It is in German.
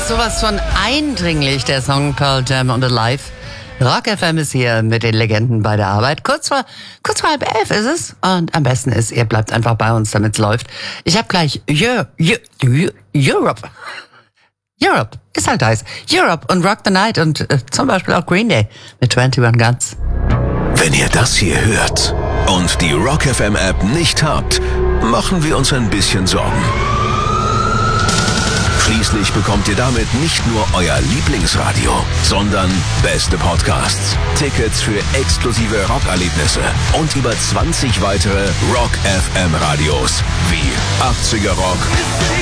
sowas von eindringlich, der Song Pearl Jam und Alive. Rock FM ist hier mit den Legenden bei der Arbeit. Kurz vor 10:30 ist es. Und am besten ist, ihr bleibt einfach bei uns, damit es läuft. Ich habe gleich Europe. Europe ist halt heiß. Europe und Rock the Night und zum Beispiel auch Green Day mit 21 Guns. Wenn ihr das hier hört und die Rock FM App nicht habt, machen wir uns ein bisschen Sorgen. Schließlich bekommt ihr damit nicht nur euer Lieblingsradio, sondern beste Podcasts, Tickets für exklusive Rockerlebnisse und über 20 weitere Rock FM Radios wie 80er Rock,